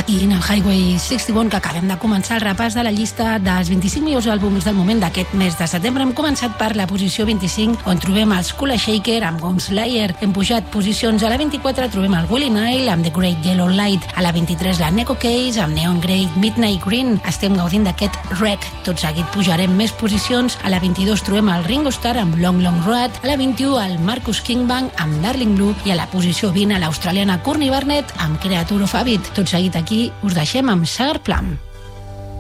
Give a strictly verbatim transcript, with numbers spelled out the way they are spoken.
i In a Highway seixanta-un, que acabem de començar el repàs de la llista dels vint-i-cinc millors àlbums del moment d'aquest mes de setembre. Hem començat per la posició vint-i-cinc, on trobem els Kula Shaker amb Gom Slayer. Hem pujat posicions a la vint-i-quatre, trobem el Willie Nile amb The Great Yellow Light. A la vint-i-tres, la Neko Case amb Neon Grey Midnight Green. Estem gaudint d'aquest Wreck. Tot seguit pujarem més posicions. A la vint-i-dos trobem el Ringo Starr amb Long Long Road. A la vint-i-u, el Marcus Kingbang amb Darling Blue. I a la posició vint, a l'australiana Courtney Barnett amb Creature of Habit. Tot seguit aquí us deixem amb Sugar Plum.